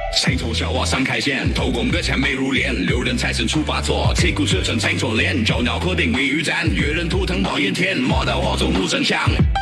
谁从小瓦上开线，偷工割钱没入殓，六人财神出发错，旗鼓射程踩错脸，叫鸟和定位雨战，越人图腾冒烟天，莫道火中怒声响。